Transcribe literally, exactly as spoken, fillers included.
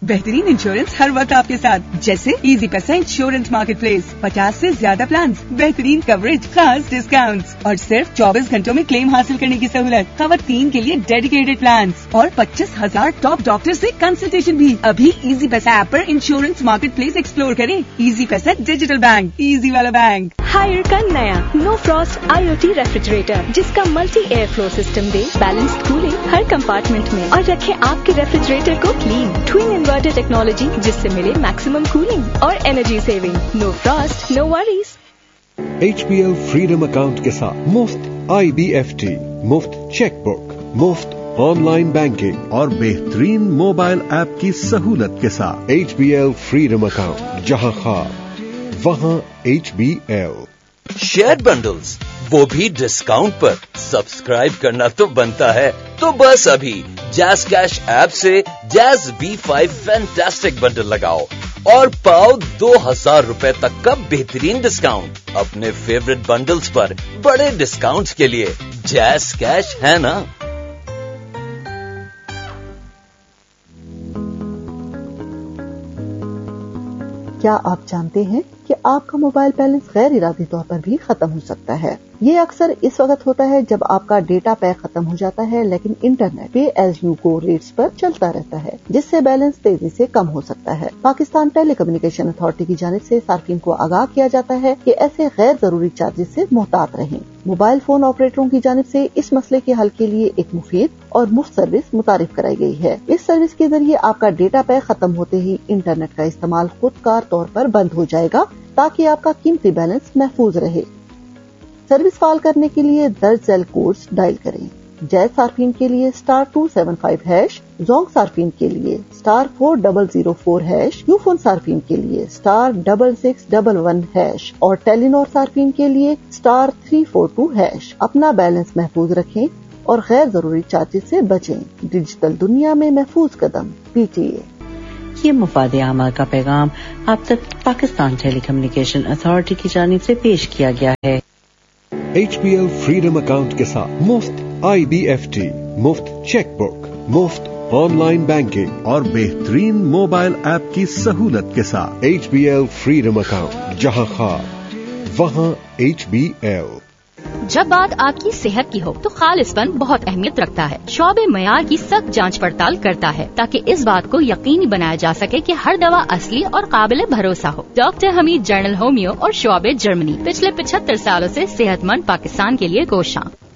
बेहतरीन इंश्योरेंस हर वक्त आपके साथ, जैसे इजी पैसा इंश्योरेंस मार्केट प्लेस, पचास से ज्यादा प्लान, बेहतरीन कवरेज, खास डिस्काउंट और सिर्फ चौबीस घंटों में क्लेम हासिल करने की सहूलत। खवातीन के लिए डेडिकेटेड प्लान और पच्चीस हजार टॉप डॉक्टर से कंसल्टेशन भी। अभी इजी पैसा ऐप पर इंश्योरेंस मार्केट प्लेस एक्सप्लोर करें। इजी पैसा डिजिटल बैंक, इजी वाला बैंक। हायर का नया नो फ्रॉस्ट आईओटी रेफ्रिजरेटर, जिसका मल्टी एयर फ्लो सिस्टम दे बैलेंस्ड कूलिंग हर कंपार्टमेंट में और रखे आपके रेफ्रिजरेटर को क्लीन। ट्विन इन्वर्टर टेक्नोलॉजी, जिससे मिले मैक्सिमम कूलिंग और energy saving. No Frost, no worries. H P L freedom account के साथ मुफ्त आई बी एफ टी, मुफ्त चेकबुक, मुफ्त ऑनलाइन बैंकिंग और बेहतरीन मोबाइल ऐप की सहूलत के साथ H P L freedom account, जहां खाब वहां H B L. Share bundles, वो भी डिस्काउंट पर। सब्सक्राइब करना तो बनता है, तो बस अभी जैज कैश ऐप से jazz B five fantastic bundle लगाओ और पाओ दो हजार रूपए तक का बेहतरीन डिस्काउंट। अपने फेवरेट बंडल्स पर बड़े डिस्काउंट्स के लिए जैज कैश है ना। क्या आप जानते हैं कि आपका मोबाइल बैलेंस गैर इरादी तौर पर भी खत्म हो सकता है? ये अक्सर इस वक्त होता है जब आपका डेटा पैक खत्म हो जाता है, लेकिन इंटरनेट पे एज यू गो रेट्स पर चलता रहता है, जिससे बैलेंस तेजी से कम हो सकता है। पाकिस्तान टेली कम्युनिकेशन अथॉरिटी की जानिब से सार्फिन को आगाह किया जाता है कि ऐसे गैर जरूरी चार्जेस से मोहतात रहें। मोबाइल फोन ऑपरेटरों की जानिब से इस मसले के हल के लिए एक मुफीद और मुफ्त सर्विस मुतारिफ कराई गई है। इस सर्विस के जरिए आपका डेटा पैक खत्म होते ही इंटरनेट का इस्तेमाल खुदकार तौर पर बंद हो जाएगा, ताकि आपका कीमती बैलेंस महफूज रहे। सर्विस फाल करने के लिए दर्ज सेल कोड्स डायल करें। जैज सार्फिन के लिए star to seven five hash, Jong सार्फिन के लिए star four double zero four hash, Ufone सार्फिन के लिए star double six double one hash और टेलीनॉर सार्फिन के लिए star three four to hash. अपना बैलेंस महफूज रखें और गैर जरूरी चार्जेस से बचें। डिजिटल दुनिया में महफूज कदम, पी टी ए। ये मुफाद आमा का पैगाम आप तक पाकिस्तान टेली कम्युनिकेशन अथॉरिटी की जानिब से पेश किया गया है। H P L freedom account के साथ मुफ्त आई बी एफ टी, मुफ्त चेकबुक, मुफ्त ऑनलाइन बैंकिंग और बेहतरीन मोबाइल ऐप की सहूलत के साथ H P L freedom account, जहां खाब वहां एच बी एल। जब बात आपकी सेहत की हो तो खालिसपन बहुत अहमियत रखता है। शोबे मयार की सख्त जांच पड़ताल करता है ताकि इस बात को यकीनी बनाया जा सके कि हर दवा असली और काबिल भरोसा हो। डॉक्टर हमीद, जर्नल होमियो और शोबे जर्मनी, पिछले पचहत्तर सालों से सेहतमंद पाकिस्तान के लिए कोशां।